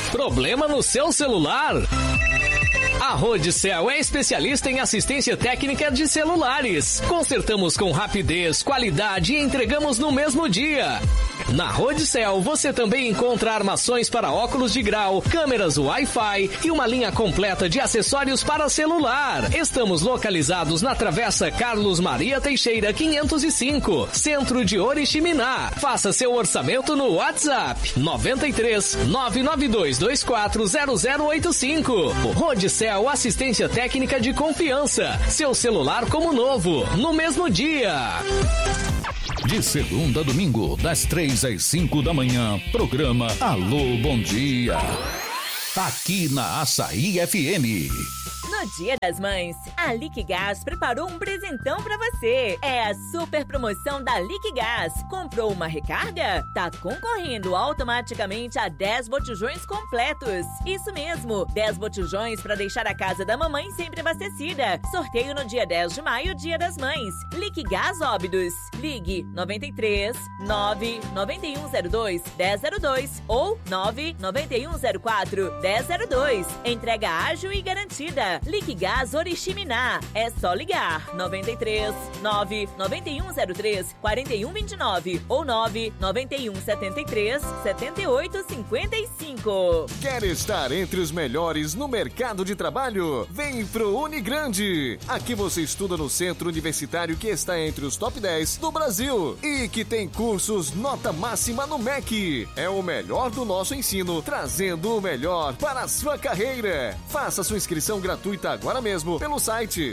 Problema no seu celular? A Rodicel é especialista em assistência técnica de celulares. Consertamos com rapidez, qualidade e entregamos no mesmo dia. Na Rodicel você também encontra armações para óculos de grau, câmeras Wi-Fi e uma linha completa de acessórios para celular. Estamos localizados na Travessa Carlos Maria Teixeira 505, Centro de Oriximiná. Faça seu orçamento no WhatsApp 93 992 24 0085. Rodicel Assistência Técnica de Confiança. Seu celular como novo, no mesmo dia. De segunda a domingo, das 3 às 5 da manhã, programa Alô Bom Dia. Aqui na Açaí FM. No Dia das Mães, a Liquigás preparou um presentão pra você. É a super promoção da Liquigás. Comprou uma recarga? Tá concorrendo automaticamente a 10 botijões completos. Isso mesmo, 10 botijões pra deixar a casa da mamãe sempre abastecida. Sorteio no dia 10 de maio, Dia das Mães. Liquigás Óbidos. Ligue 93 99102 1002 ou 99104 1002. Entrega ágil e garantida. Liquigás Oriximiná. É só ligar 93 99103 4129 ou 99173 7855. Quer estar entre os melhores no mercado de trabalho? Vem pro Unigrande. Aqui você estuda no centro universitário que está entre os top 10 do Brasil e que tem cursos nota máxima no MEC. É o melhor do nosso ensino, trazendo o melhor para a sua carreira. Faça sua inscrição gratuita agora mesmo pelo site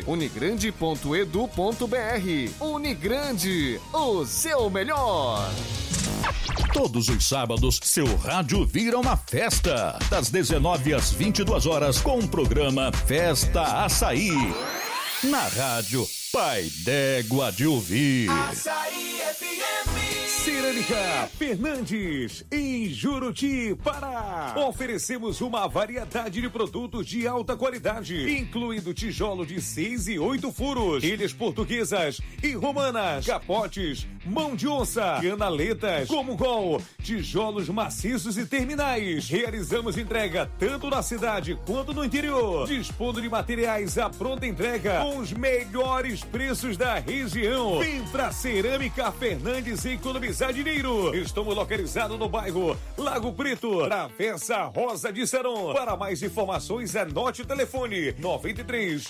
unigrande.edu.br. Unigrande, o seu melhor. Todos os sábados, seu rádio vira uma festa. Das 19 às 22 horas, com o programa Festa Açaí. Na rádio Pai d'Égua de Ouvir. Açaí FM. Cerâmica Fernandes, em Juruti, Pará. Oferecemos uma variedade de produtos de alta qualidade, incluindo tijolo de 6 e 8 furos, ilhas portuguesas e romanas, capotes, mão de onça, canaletas, como gol, tijolos maciços e terminais. Realizamos entrega tanto na cidade quanto no interior, dispondo de materiais à pronta entrega com os melhores preços da região. Vem pra Cerâmica Fernandes economizar dinheiro. Estamos localizados no bairro Lago Preto, Travessa Rosa de Saron. Para mais informações, anote o telefone 93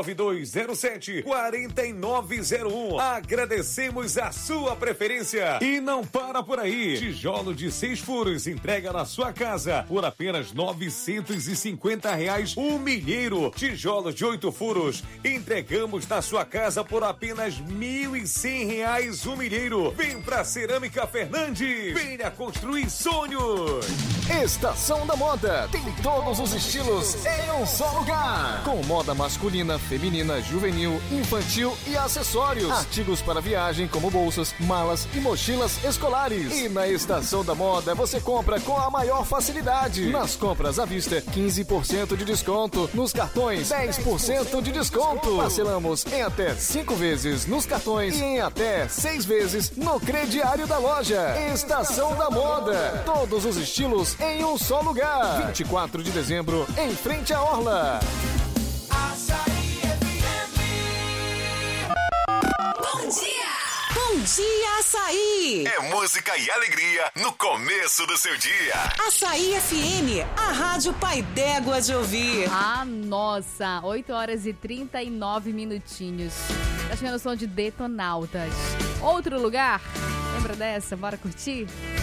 99207 4901. Agradecemos a sua preferência. E não para por aí. Tijolo de 6 furos, entrega na sua casa por apenas R$950 o milheiro. Tijolo de 8 furos, entregamos na sua casa por apenas R$1.100 o milheiro. Vem pra Cerâmica Fernandes. Venha construir sonhos. Estação da Moda. Tem todos os estilos em um só lugar. Com moda masculina, feminina, juvenil, infantil e acessórios. Artigos para viagem como bolsas, malas e mochilas escolares. E na Estação da Moda você compra com a maior facilidade. Nas compras à vista, 15% de desconto. Nos cartões, 10% de desconto. Parcelamos em até 5 vezes nos cartões e em até 6 vezes no crediário da loja. Estação da Moda. Todos os estilos em um só lugar. 24 de dezembro, em frente à Orla. Açaí FM. Bom dia! Bom dia, Açaí! É música e alegria no começo do seu dia. Açaí FM, a rádio Pai d'Égua de Ouvir. Ah, nossa! 8 horas e 39 minutinhos. Tá chegando o som de Detonautas. Outro lugar? Lembra dessa? Bora curtir?